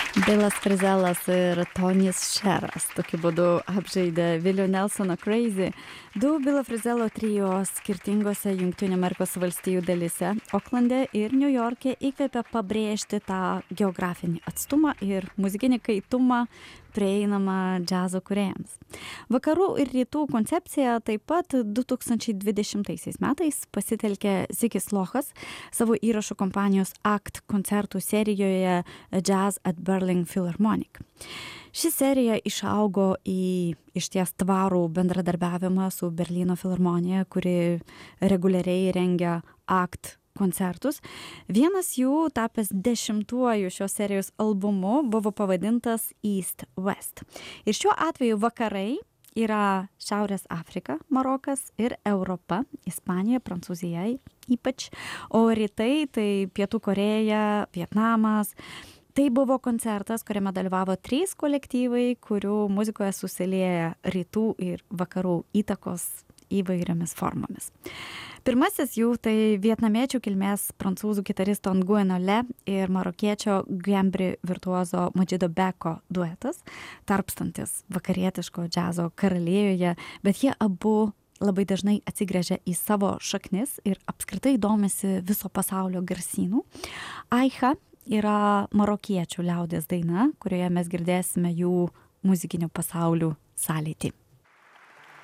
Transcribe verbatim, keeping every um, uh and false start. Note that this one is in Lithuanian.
Bilas Frizelas ir Tonis Šeras tokiu būdu apžaidė Willie Nelsono Crazy. Du Bilo Frizelo trio skirtingose Jungtinių Amerikos valstijų dalyse, Oklande ir Niujorke, įkvėpė pabrėžti tą geografinį atstumą ir muzikinį kaitumą prieinamą džiazo kūrėjams. Vakarų ir rytų koncepciją taip pat du tūkstančiai dvidešimtaisiais metais pasitelkė Zigis Lochas savo įrašų kompanijos Act koncertų serijoje Jazz at Berlin Philharmonic. Ši serija išaugo į išties tvarų bendradarbiavimą su Berlyno filharmonija, kuri reguliariai rengia Act koncertus. Vienas jų, tapęs dešimtuoju šios serijos albumu, buvo pavadintas East West. Ir šiuo atveju vakarai yra Šiaurės Afrika, Marokas ir Europa, Ispanija, Prancūzija ypač, o rytai tai Pietų Korėja, Vietnamas. Tai buvo koncertas, kuriame dalyvavo trys kolektyvai, kurių muzikoje susilieja rytų ir vakarų įtakos įvairiomis formomis. Pirmasis jų tai vietnamiečių kilmės prancūzų gitaristo Nguyen Le ir marokiečio Gembri virtuozo Majido Beko duetas, tarpstantis vakarietiško džiazo karalijoje, bet jie abu labai dažnai atsigręžia į savo šaknis ir apskritai domisi viso pasaulio garsynų. Aicha yra marokiečių liaudies daina, kurioje mes girdėsime jų muzikinių pasaulių sąlytį.